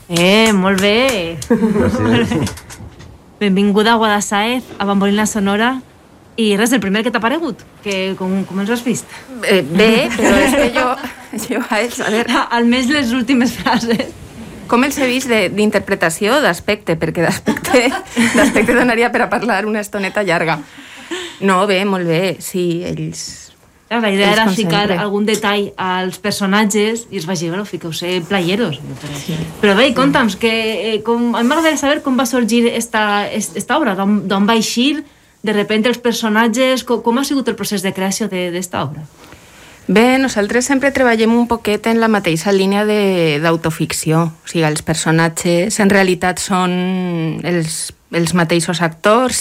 Molt bé. Gràcies. Benvinguda a Guadassaez, a Bambolina Sonora. I res, el primer que t'ha paregut? Com ens has vist? Bé, però és que jo a veure... Almenys les últimes frases. Com els he vist d'interpretació d'aspecte, perquè d'aspecte donaria per a parlar una estoneta llarga. No, bé, molt bé, sí, ells... La idea era ficar algun detall als personatges i es va dir, bueno, fiqueu-se playeros. Sí. Però bé, conta'ns, a mi m'agradaria saber com va sorgir esta obra, d'on va eixir, de repente els personatges, com ha sigut el procés de creació d'esta obra? Bé, nosaltres sempre treballem un poquet en la mateixa línia d'autoficció. O sigui, els personatges en realitat són els mateixos actors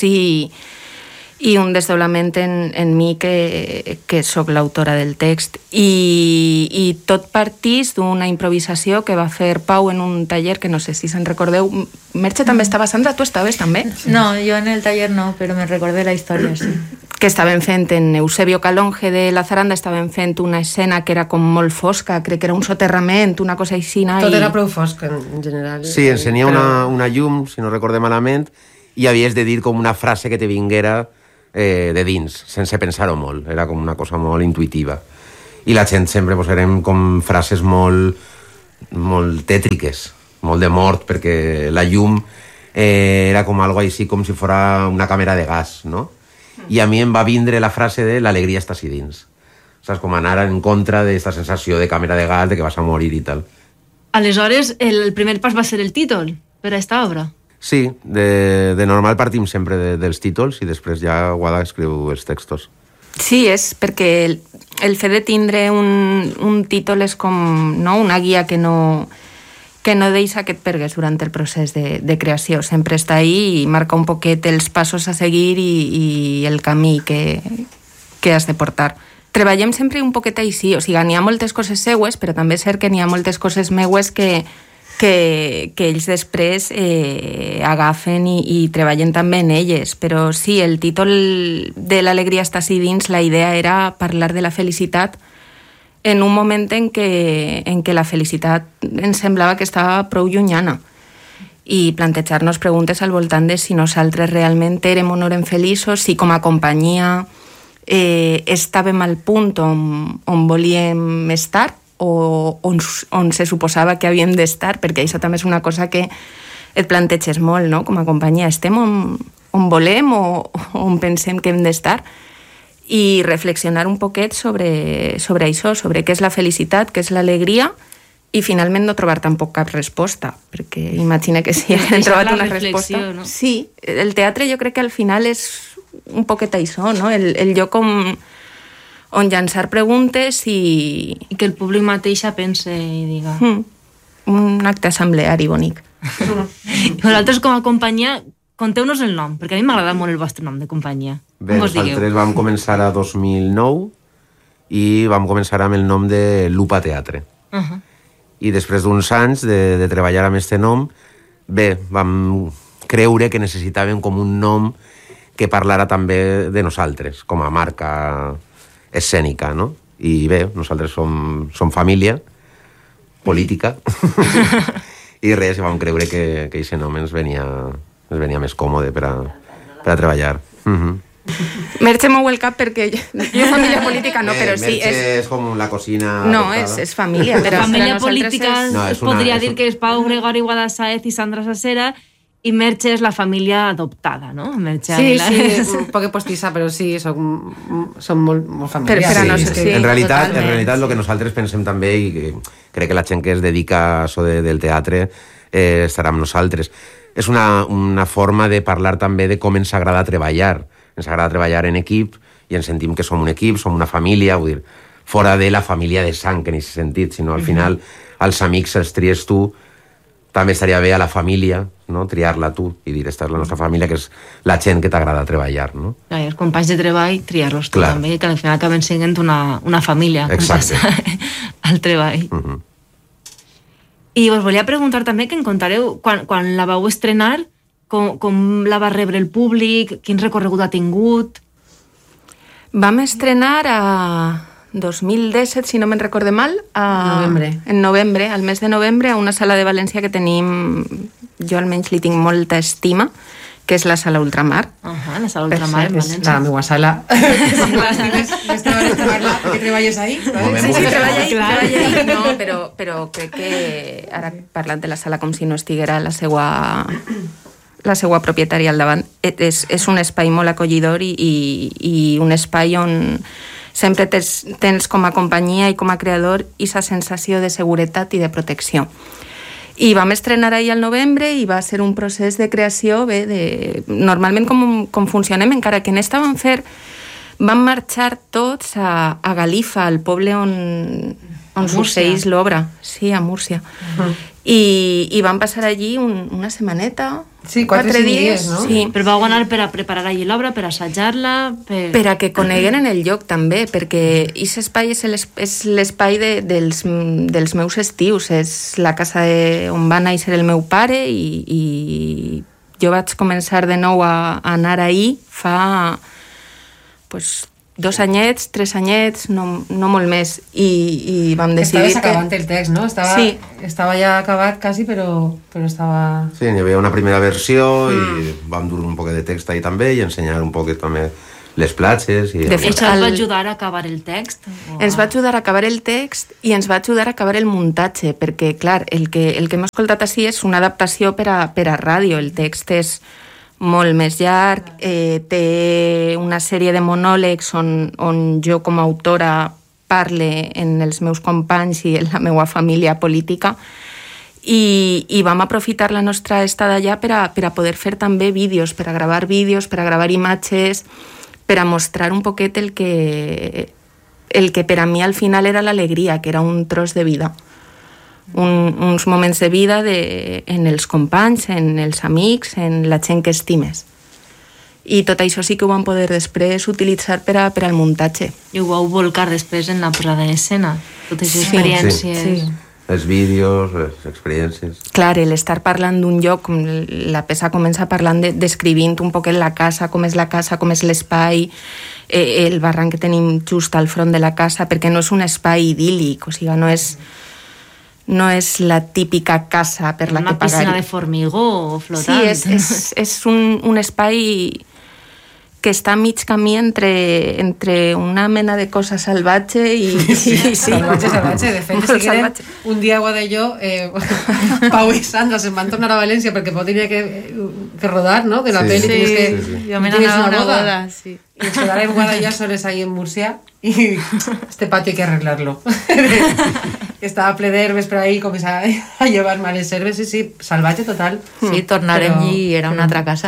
i un desdoblament en mi que sóc l'autora del text. I tot partís d'una improvisació que va fer Pau en un taller que no sé si se'n recordeu. Merche també estava, Sandra, tu estaves també? No, jo en el taller no, però me recordé la història, sí. Que estaven fent en Eusebio Calonge de la Zaranda, estaven fent una escena que era com molt fosca, crec que era un soterrament, una cosa així. Tot era prou fosc, en general. Sí, ensenia una llum, si no recordé malament, i havies de dir com una frase que te vinguera de dins, sense pensar-ho molt. Era com una cosa molt intuitiva. I la gent sempre érem com frases molt tètriques, molt de mort, perquè la llum era com algo així, com si fora una càmera de gas, no? I a mi em va vindre la frase de l'alegria està així dins. Saps? Com anar en contra d'aquesta sensació de càmera de gas, de que vas a morir i tal. Aleshores, el primer pas va ser el títol per a esta obra. Sí, de normal partim sempre dels títols i després ja Guada escriu els textos. Sí, és perquè el fet de tindre un títol és com una guia que no deixa que et pergues durant el procés de creació. Sempre està ahí i marca un poquet els passos a seguir i el camí que has de portar. Treballem sempre un poquet així, o sigui, n'hi ha moltes coses seues, però també és cert que n'hi ha moltes coses meues que ells després agafen i treballen també en elles. Però sí, el títol de l'alegria està així dins, la idea era parlar de la felicitat en un moment en què la felicitat ens semblava que estava prou llunyana i plantejar-nos preguntes al voltant de si nosaltres realment érem o no érem feliços, si com a companyia estàvem al punt on volíem estar o on se suposava que havíem d'estar, perquè això també és una cosa que et planteges molt, no? Com a companyia, estem on volem o on pensem que hem d'estar, i reflexionar un poquet sobre això, sobre què és la felicitat, què és l'alegria, i finalment no trobar tampoc cap resposta, perquè imagina que si hem trobat una resposta... No? Sí, el teatre jo crec que al final és un poquet això, no? El lloc on llançar preguntes i que el públic mateixa pense i diga... Un acte assembleari bonic. Vosaltres com a companyia, conteu-nos el nom, perquè a mi m'agrada molt el vostre nom de companyia. Bé, nosaltres vam començar a 2009 i vam començar amb el nom de Lupa Teatre. I després d'uns anys de treballar amb aquest nom, bé, vam creure que necessitàvem com un nom que parlara també de nosaltres, com a marca escènica, no? I bé, nosaltres som família política i res, vam creure que aquest nom ens venia més còmode per a treballar. Merche mou el cap perquè jo família política no, però sí... Merche és com la cocina... No, és família. La família política es podria dir que és Pau Gregori Guadassaez i Sandra Sasera, i Merche és la família adoptada, no? Sí, un poc postissa, però sí, som molt familiars. En realitat, el que nosaltres pensem també, i crec que la gent que es dedica a això del teatre estarà amb nosaltres, és una forma de parlar també de com ens agrada treballar. Ens agrada treballar en equip i ens sentim que som un equip, som una família, vull dir, fora de la família de sang en aquest sentit, sinó al final els amics els tries tu, també estaria bé a la família, no? Triar-la tu i dir, esta és la nostra família, que és la gent que t'agrada treballar, no? I els companys de treball, triar-los tu també, que al final acaben sent una família. Exacte. Al treball. I us volia preguntar també que em contareu, quan la vau estrenar, com la va rebre el públic, quin recorregut ha tingut? Vam estrenar 2017, si no me'n recorde mal, en novembre, al mes de novembre, a una sala de València que tenim, jo almenys li tinc molta estima, que és la Sala Ultramar. La Sala Ultramar, en València. La meva sala. Que treballes ahí? Sí, treballa ahí. No, però crec que, ara parlant de la sala com si no estiguera la seua propietària al davant, és un espai molt acollidor i un espai on sempre tens com a companyia i com a creador aquesta sensació de seguretat i de protecció. I vam estrenar ahir al novembre i va ser un procés de creació normalment com funcionem, encara que n'esta vam fer, vam marxar tots a Galifa, al poble on succeeix l'obra. Sí, a Múrcia. I vam passar allí una setmaneta, 4 dies, no? Sí. Però vau anar per a preparar allí l'obra, per assajar-la... Per a que coneguen en el lloc, també, perquè aquest espai és l'espai dels meus estius, és la casa on va néixer el meu pare i jo vaig començar de nou a anar ahir fa 2 anyets, 3 anyets, no molt més, i vam decidir Estaves acabant el text, no? Estava ja acabat quasi, però estava... Sí, hi havia una primera versió i vam dur un poc de text ahí també i ensenyar un poc també les platges. De fet, ens va ajudar a acabar el text? Ens va ajudar a acabar el text i ens va ajudar a acabar el muntatge, perquè, clar, el que hem escoltat així és una adaptació per a ràdio. El text és molt més llarg, té una sèrie de monòlegs on jo com a autora parle en els meus companys i en la meva família política i vam aprofitar la nostra estada allà per a poder fer també vídeos, per a gravar vídeos, per a gravar imatges, per a mostrar un poquet el que per a mi al final era l'alegria, que era un tros de vida. Uns moments de vida en els companys, en els amics, en la gent que estimes. I tot això sí que ho vam poder després utilitzar per al muntatge. I ho vau volcar després en la posada en escena, totes les experiències. Sí. Els vídeos, les experiències... Clar, l'estar parlant d'un lloc, la peça comença parlant descrivint un poquet la casa, com és l'espai, el barranc que tenim just al front de la casa, perquè no és un espai idíl·lic, o sigui, no és la típica casa per la que pagar. Una piscina de formigó flotant. Sí, és un espai que està a mig camí entre una mena de cosa salvatge i... Sí. Salvatge. De fet, si quedem un dia a Guadalló, Pau i Sandra se'n van tornar a València perquè Pau tenia que rodar, no?, de la pel·li. Sí. Jo me n'anava a una boda, sí. Y nos quedaré en Guadalajara soles ahí en Murcia y este patio hay que arreglarlo. Estava ple d'herbes per ahí, començar a llevar males herbes, sí, salvatge total. Sí, tornarem i era una altra casa.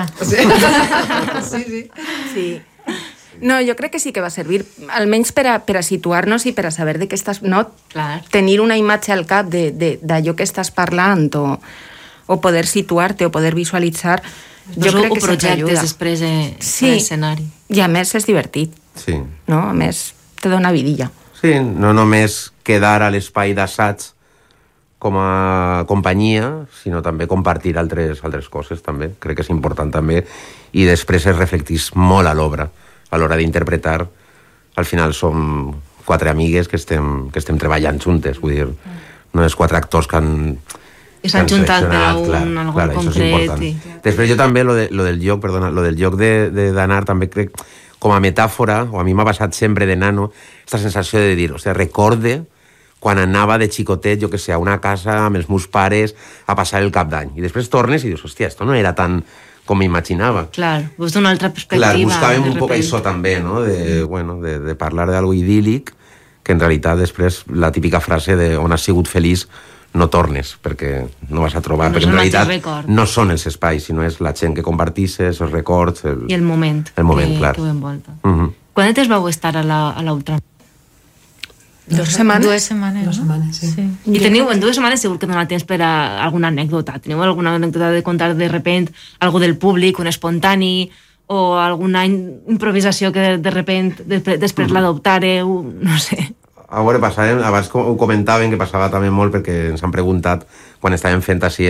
Sí. No, jo crec que sí que va servir, almenys per a situar-nos i per a saber de què estàs... No, tenir una imatge al cap d'allò que estàs parlant o poder situar-te o poder visualitzar. Jo crec que projectes després a l'escenari. I a més és divertit. Sí. No? A més, te dona vidilla. Sí, no només quedar a l'espai d'assaig com a companyia, sinó també compartir altres coses, també. Crec que és important, també. I després es reflectís molt a l'obra, a l'hora d'interpretar. Al final som 4 amigues que estem treballant juntes, vull dir, no és 4 actors que han... I s'han juntat per a algun concret. Després jo també, lo del lloc d'anar, també crec, com a metàfora, o a mi m'ha passat sempre de nano, aquesta sensació de dir, recorde quan anava de xicotet, jo que sé, a una casa amb els meus pares a passar el cap d'any. I després tornes i dius, hòstia, esto no era tan com m'imaginava. Clar, vos d'una altra perspectiva. Clar, buscàvem un poc això també, no?, de parlar d'algo idíl·lic, que en realitat després la típica frase de on has sigut feliç no tornes, perquè no vas a trobar, perquè en realitat no són els espais, sinó és la gent que compartisses, els records... I el moment. El moment, clar. Que ho envolta. Quan temps vau estar a l'Ultramar? 2 setmanes. 2 setmanes, no? 2 setmanes, sí. I teniu, en 2 setmanes segur que dona temps per a alguna anècdota. Teniu alguna anècdota de contar de repent algo del públic, un espontani, o alguna improvisació que de repent després l'adoptareu, no sé... A veure, abans ho comentaven, que passava també molt perquè ens han preguntat quan estàvem fent així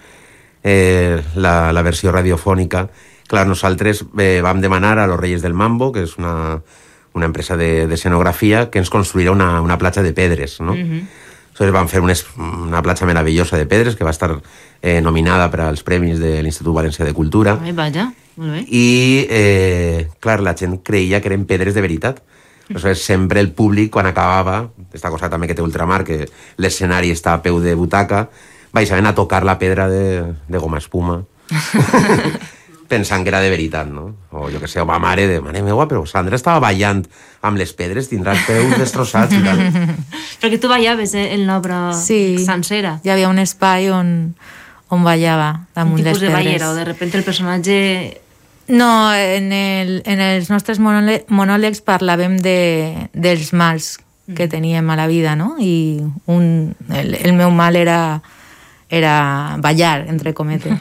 la versió radiofònica. Clar, nosaltres vam demanar a Los Reyes del Mambo, que és una empresa d'escenografia que ens construirà una platja de pedres, no? Aleshores van fer una platja meravellosa de pedres que va estar nominada per als premis de l'Institut Valencià de Cultura. Ai, vaja, molt bé. I, clar, la gent creia que eren pedres de veritat. Aleshores, sempre el públic, quan acabava, aquesta cosa també que té Ultramar, que l'escenari està a peu de butaca, baixaven a tocar la pedra de goma espuma, pensant que era de veritat, no? O jo que sé, ma mare meua, però Sandra estava ballant amb les pedres, tindrà els peus destrossats i tal. Perquè tu ballaves en l'obra sencera. Hi havia un espai on ballava damunt les pedres. Un tipus de ballera, o de repente el personatge... No, en els nostres monòlegs parlàvem dels mals que teníem a la vida, no? I el meu mal era ballar, entre cometes.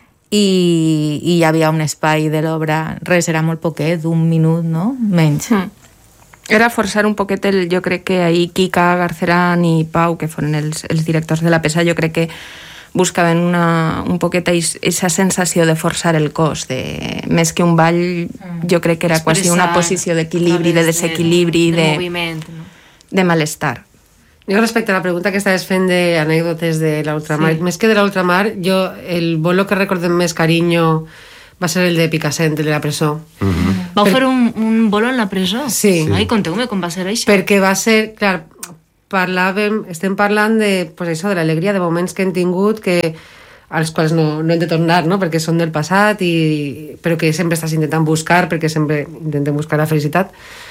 I hi havia un espai de l'obra, res, era molt poquet, d'un minut, no? Menys. Era forçar un poquet jo crec que ahir Kika, Garceran i Pau, que foren els directors de la peça, jo crec que buscaven un poquet aquesta sensació de forçar el cos, més que un ball, jo crec que era quasi una posició d'equilibri, de desequilibri, de moviment, no? De malestar. Jo respecte a la pregunta que estaves fent d'anècdotes de l'Ultramar, més que de l'Ultramar, jo el bolo que recordem més carinyo va ser el de Picassent, el de la presó. Vau fer un bolo en la presó? Sí. Ai, conteu-me com va ser això. Perquè va ser, clar, estem parlant de, pues això, de l'alegria, de moments que hem tingut als quals no hem de tornar, no? Perquè són del passat, però que sempre estàs intentant buscar, perquè sempre intentem buscar la felicitat.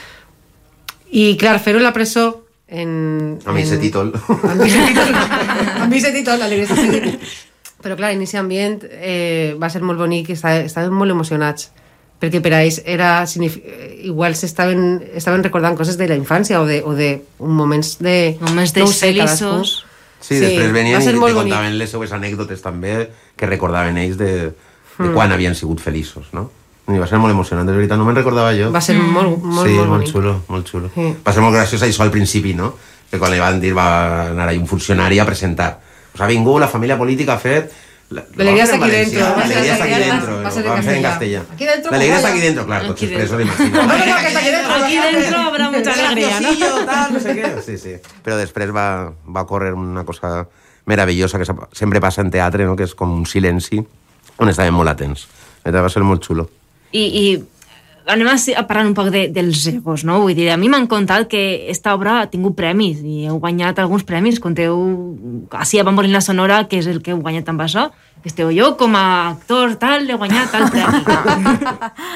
I, clar, fer-ho en la presó amb aquest títol. Amb aquest títol, l'alegria està seguint. Però clar, en aquest ambient va ser molt bonic i estàvem molt emocionats, perquè per a ells igual estaven recordant coses de la infància o de moments de feliços. Sí, després venien i te contaven les seues anècdotes també, que recordaven ells de quan havien sigut feliços, no? I va ser molt emocionant, de veritat, no me'n recordava jo. Va ser molt bonic. Molt xulo. Va ser molt graciós això al principi, no? Que quan li van dir va anar ahí un funcionari a presentar. Pues ha vingut la família política a fer... L'alegria està aquí dentro. L'alegria està aquí dentro. Ho van fer en castellà. L'alegria està aquí dentro, claro, tots els presos l'imaginen. Aquí dentro habrá mucha alegría, no sé què. Sí. Però després va córrer una cosa meravellosa que sempre passa en teatre, no? Que és com un silenci on estàvem molt atents. Va ser molt xulo. I anem a parlar un poc dels egos, no? Vull dir, a mi m'han contat que esta obra ha tingut premis i heu guanyat alguns premis. Conteu així a Bambolín la Sonora, que és el que heu guanyat amb això. Esteu jo, com a actor, tal, he guanyat tal premi.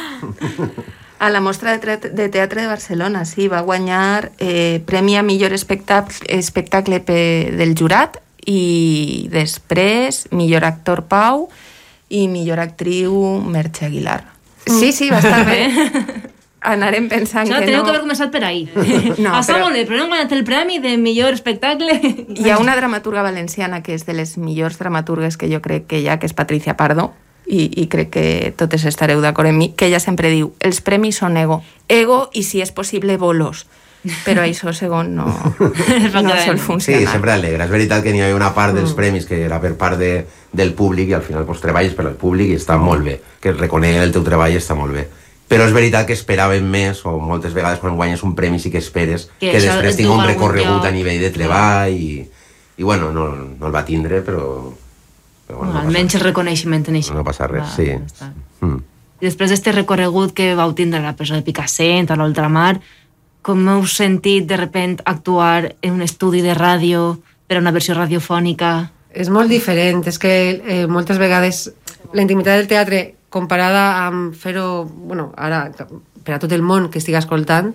A la Mostra de Teatre de Barcelona, sí, va guanyar premi a millor espectacle del jurat i després millor actor Pau i millor actriu Merche Aguilar. Sí, va estar bé. Anarem pensant que no... Teniu que haver començat per ahí. Està molt bé, però no hem guanyat el premi de millor espectacle. Hi ha una dramaturga valenciana que és de les millors dramaturgues que jo crec que hi ha, que és Patricia Pardo, i crec que totes estareu d'acord amb mi, que ella sempre diu, els premis són ego i si és possible bolos. Però això segon no sol funcionar. Sí, sempre alegra. És veritat que n'hi havia una part dels premis que era per part del públic i al final treballes per al públic i està molt bé. Que reconeguen el teu treball està molt bé. Però és veritat que esperàvem més, o moltes vegades quan guanyes un premi sí que esperes que després tingui un recorregut a nivell de treball i bueno, no el va tindre, però bueno, almenys el reconeixement en això. No passa res, sí. I després d'este recorregut que vau tindre la presó de Picassent, a l'Ultramar, com heu sentit de repent actuar en un estudi de ràdio per a una versió radiofònica? És molt diferent, és que moltes vegades la intimitat del teatre comparada amb fer-ho, bueno, ara per a tot el món que estigui escoltant,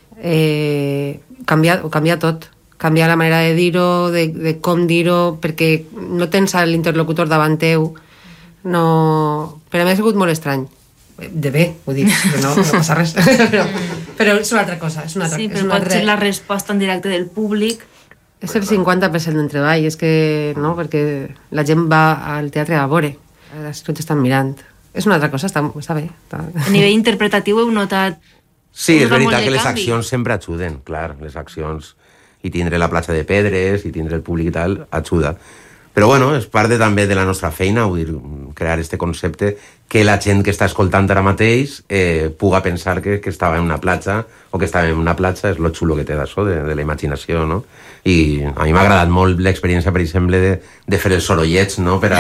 canvia tot. Canviar la manera de dir-ho, de com dir-ho, perquè no tens l'interlocutor davant teu. No... Per a mi ha sigut molt estrany. De bé, ho dic, no passa res. però és una altra cosa. Sí, però pot ser la resposta en directe del públic. És el 50% del treball, és que, no, perquè la gent va al teatre a veure, si no t'estan mirant. És una altra cosa, està bé. A nivell interpretatiu heu notat... Sí, és veritat que les accions sempre ajuden, clar, les accions, i tindre la platja de pedres, i tindre el públic i tal, ajuda. Però bueno, és part també de la nostra feina, vull dir, crear este concepte que la gent que està escoltant ara mateix puga pensar que estava en una platja o que estava en una platja, és lo xulo que té d'això, de la imaginació, no? I a mi m'ha agradat molt l'experiència, per exemple, de fer els sorollets, no?, per a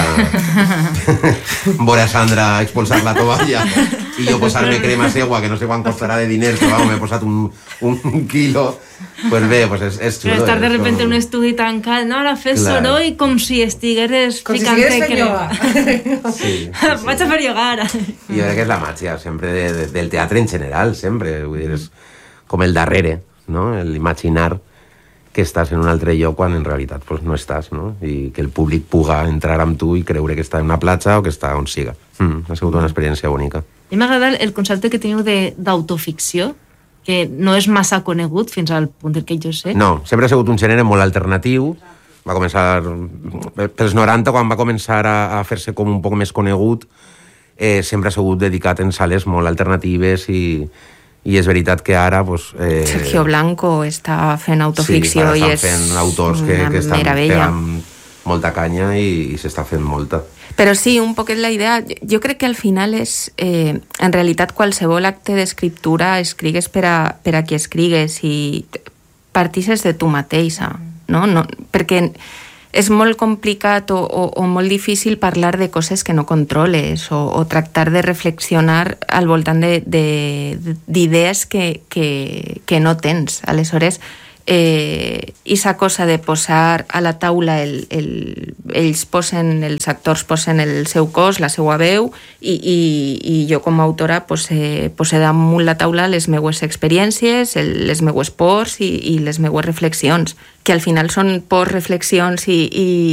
veure a Sandra expulsar la tovalla i jo posar-me crema segua, que no sé quan costarà de diners, però m'he posat un quilo. Pues bé, pues és xulo. Però estar de repente en un estudi tancat, no, ara fes soroll com si estigueres ficant-te crema. Sí. Vaig a fer ioga ara. I jo crec que és la màgia, sempre, del teatre en general, sempre. Vull dir, és com el darrere, no?, l'imaginar que estàs en un altre lloc quan en realitat pues, no estàs, no? I que el públic puga entrar amb tu i creure que està en una platja o que està on siga. Ha sigut una experiència bonica. I m'ha agradat el concepte que teniu d'autoficció, que no és massa conegut fins al punt que jo sé. No, sempre ha sigut un gènere molt alternatiu. Va començar pels 90, quan va començar a fer-se com un poc més conegut, sempre ha sigut dedicat en sales molt alternatives i és veritat que ara pues, Sergio Blanco està fent autoficció i és fent autors que estan pegant molta canya i s'està fent molta. Però sí, un poquet la idea, jo crec que al final és en realitat qualsevol acte d'escriptura escrigues per a qui escrigues i partisses de tu mateixa, no? Perquè és molt complicat o molt difícil parlar de coses que no controles o tractar de reflexionar al voltant d'idees que no tens. Aleshores, esa cosa de posar a la taula els actors posen el seu cos, la seva veu i jo com a autora poсе damunt la taula les meues experiències, les meues pors i les meues reflexions, que al final són pors, reflexions i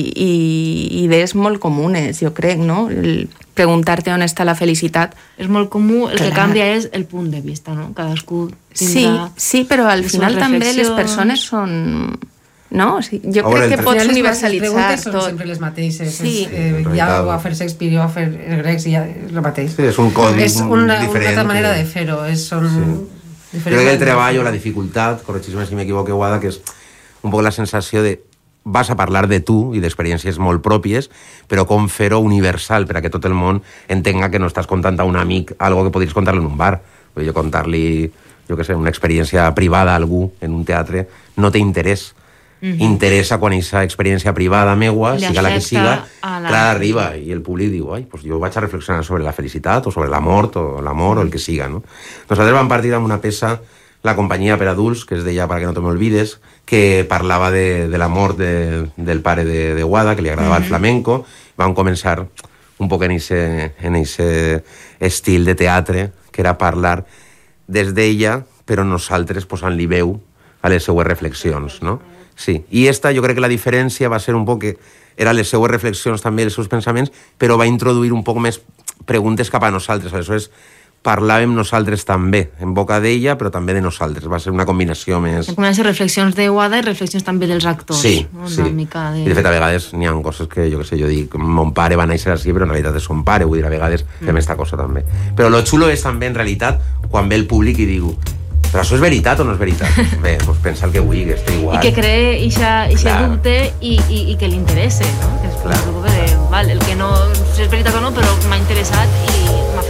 idees molt comunes, jo crec, no? Preguntar-te on està la felicitat. És molt comú, el que canvia és el punt de vista, no? Cadascú tindrà... Sí, però al final també les persones són... No? O sigui, jo crec que pots universalitzar tot. Les preguntes són sempre les mateixes. Sí. Ja ho va fer Shakespeare, ja ho va fer el Grecs i ja és el mateix. Sí, és un codi diferent. És una altra manera de fer-ho. Són diferents. Jo crec que el treball o la dificultat, corregis-me si m'equivoco, Guada, que és un poc la sensació de vas a parlar de tu i d'experiències molt pròpies, però com fer-ho universal per a que tot el món entenga que no estàs contant a un amic algo que podries contar-li en un bar. Vull dir, contar-li, jo què sé, una experiència privada a algú en un teatre no té interès. Interessa quan aquesta experiència privada meua, siga la que siga, clar, arriba i el públic diu, ai, pues jo vaig a reflexionar sobre la felicitat o sobre la mort o l'amor o el que siga, no? Nosaltres vam partir amb una peça, La companyia per adults, que es deia Para que no te me olvides, que parlava de la mort del pare de Guada, que li agradava el flamenco. Vam començar un poc en aquest estil de teatre, que era parlar des d'ella, però nosaltres posant-li veu a les seues reflexions, no? Sí, i esta jo crec que la diferència va ser un poc que eren les seues reflexions també, els seus pensaments, però va introduir un poc més preguntes cap a nosaltres. Aleshores, parlàvem nosaltres també, en boca d'ella, però també de nosaltres. Va ser una combinació més... Comencen a ser reflexions de Guada i reflexions també dels actors. Sí, no? sí. Una mica de... I de fet, a vegades n'hi ha coses que, jo què sé, jo dic, mon pare va néixer així, però en realitat és son pare, vull dir, a vegades fem esta cosa també. Però lo xulo és també, en realitat, quan ve el públic i diu, però això és veritat o no és veritat? Bé, doncs pensa el que vulgui, està igual. I que cree ixa dubte i que li interesse, no? Que és el que de, val, el que no sé si és veritat o no, però m'ha interessat i m'ha